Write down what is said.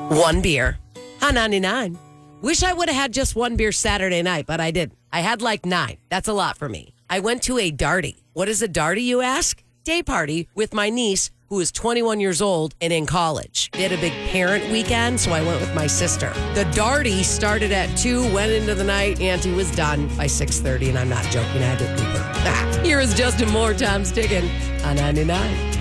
One beer on 99. Wish I would have had just one beer Saturday night, but I didn't. I had like 9. That's a lot for me. I went to a darty. What is a darty, you ask? Day party with my niece, who is 21 years old and in college. They had a big parent weekend, so I went with my sister. The darty started at 2, went into the night. Auntie was done by 6:30, and I'm not joking. I had to leave her. Here is Justin Moore, Tom's Ticking on 99.